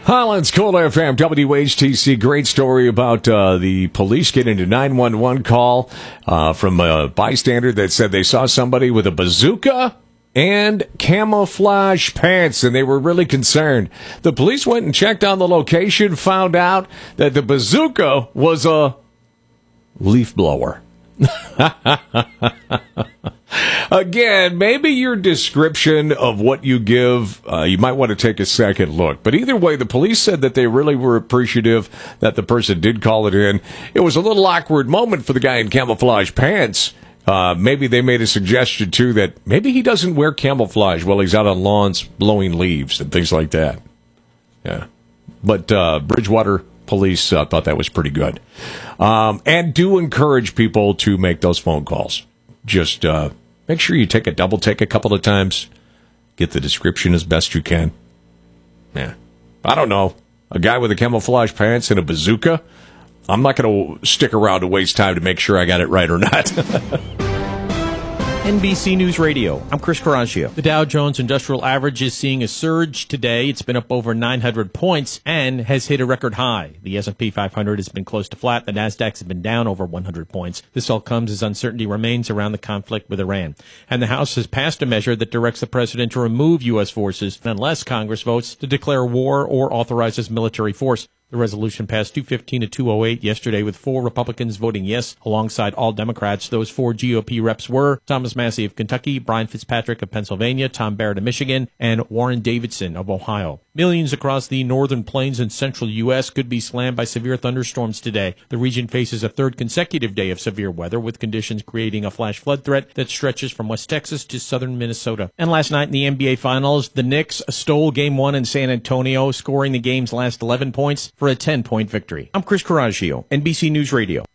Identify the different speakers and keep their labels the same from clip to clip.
Speaker 1: Holland's Cool FM, WHTC. Great story about the police getting a 911 call from a bystander that said they saw somebody with a bazooka and camouflage pants, and they were really concerned. The police went and checked on the location, found out that the bazooka was a leaf blower. Again, maybe your description of what you give, you might want to take a second look. But either way, the police said that they really were appreciative that the person did call it in. It was a little awkward moment for the guy in camouflage pants. Maybe they made a suggestion, too, that maybe he doesn't wear camouflage while he's out on lawns blowing leaves and things like that. Yeah. But Bridgewater police thought that was pretty good. And do encourage people to make those phone calls. Just make sure you take a double take a couple of times. Get the description as best you can. Yeah. I don't know. A guy with a camouflage pants and a bazooka? I'm not going to stick around to waste time to make sure I got it right or not.
Speaker 2: NBC News Radio. I'm Chris Carragio. The Dow Jones Industrial Average is seeing a surge today. It's been up over 900 points and has hit a record high. The S&P 500 has been close to flat. The Nasdaq has been down over 100 points. This all comes as uncertainty remains around the conflict with Iran. And the House has passed a measure that directs the president to remove U.S. forces unless Congress votes to declare war or authorizes military force. The resolution passed 215 to 208 yesterday with 4 Republicans voting yes alongside all Democrats. Those 4 GOP reps were Thomas Massie of Kentucky, Brian Fitzpatrick of Pennsylvania, Tom Barrett of Michigan, and Warren Davidson of Ohio. Millions across the northern plains and central U.S. could be slammed by severe thunderstorms today. The region faces a third consecutive day of severe weather, with conditions creating a flash flood threat that stretches from West Texas to southern Minnesota. And last night in the NBA Finals, the Knicks stole Game 1 in San Antonio, scoring the game's last 11 points for a 10-point victory. I'm Chris Carragio, NBC News Radio.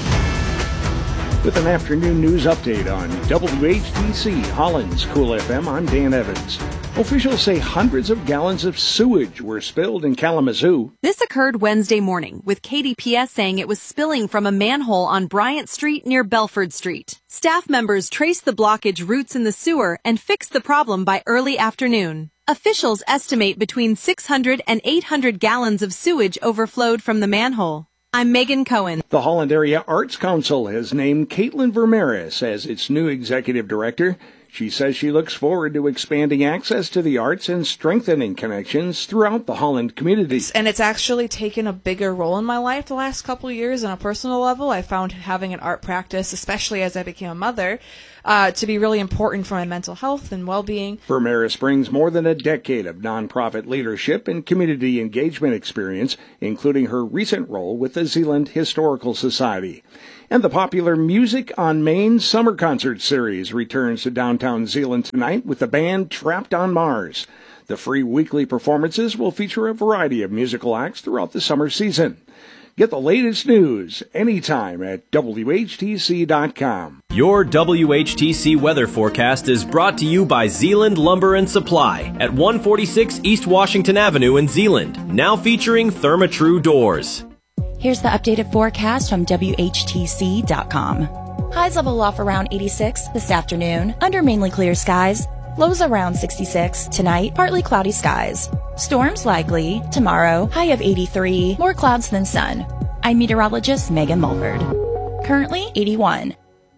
Speaker 3: With an afternoon news update on WHTC Holland's Cool FM, I'm Dan Evans. Officials say hundreds of gallons of sewage were spilled in Kalamazoo.
Speaker 4: This occurred Wednesday morning, with KDPS saying it was spilling from a manhole on Bryant Street near Belford Street. Staff members traced the blockage routes in the sewer and fixed the problem by early afternoon. Officials estimate between 600 and 800 gallons of sewage overflowed from the manhole. I'm Megan Cohen.
Speaker 3: The Holland Area Arts Council has named Caitlin Vermeres as its new executive director. She says she looks forward to expanding access to the arts and strengthening connections throughout the Holland community.
Speaker 5: And it's actually taken a bigger role in my life the last couple of years on a personal level. I found having an art practice, especially as I became a mother, to be really important for my mental health and well-being.
Speaker 3: Vermeres brings more than a decade of nonprofit leadership and community engagement experience, including her recent role with the Zeeland Historical Society. And the popular Music on Main Summer Concert Series returns to downtown Zeeland tonight with the band Trapped on Mars. The free weekly performances will feature a variety of musical acts throughout the summer season. Get the latest news anytime at WHTC.com.
Speaker 6: Your WHTC weather forecast is brought to you by Zeeland Lumber and Supply at 146 East Washington Avenue in Zeeland, now featuring Therma-Tru doors.
Speaker 7: Here's the updated forecast from WHTC.com. Highs level off around 86 this afternoon, under mainly clear skies. Lows around 66. Tonight, partly cloudy skies. Storms likely. Tomorrow, high of 83. More clouds than sun. I'm meteorologist Megan Mulford. Currently 81.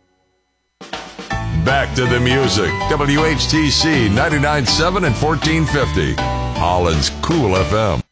Speaker 8: Back to the music. WHTC 99.7 and 1450. Holland's Cool FM.